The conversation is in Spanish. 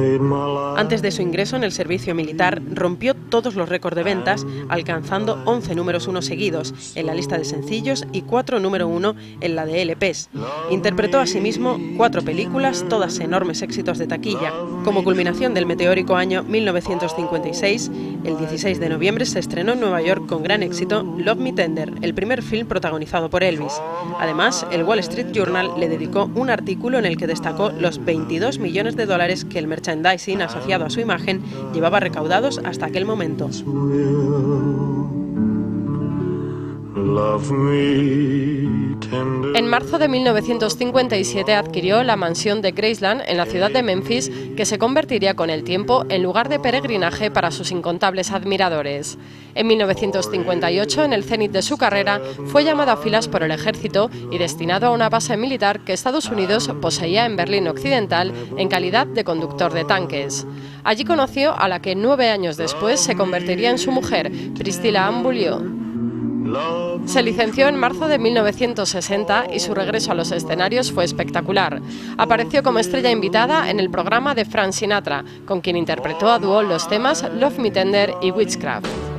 Antes de su ingreso en el servicio militar, rompió todos los récords de ventas, alcanzando 11 números 1 seguidos en la lista de sencillos y 4 número 1 en la de LPs. Interpretó asimismo 4 películas, todas enormes éxitos de taquilla. Como culminación del meteórico año 1956, el 16 de noviembre se estrenó en Nueva York con gran éxito Love Me Tender, el primer film protagonizado por Elvis. Además, el Wall Street Journal le dedicó un artículo en el que destacó los 22 millones de dólares que el merchandising asociado a su imagen llevaba recaudados hasta aquel momento. En marzo de 1957 adquirió la mansión de Graceland en la ciudad de Memphis, que se convertiría con el tiempo en lugar de peregrinaje para sus incontables admiradores. En 1958, en el cenit de su carrera, fue llamado a filas por el ejército y destinado a una base militar que Estados Unidos poseía en Berlín Occidental en calidad de conductor de tanques. Allí conoció a la que 9 años después se convertiría en su mujer, Priscilla Ann Beaulieu. Se licenció en marzo de 1960 y su regreso a los escenarios fue espectacular. Apareció como estrella invitada en el programa de Frank Sinatra, con quien interpretó a dúo los temas Love Me Tender y Witchcraft.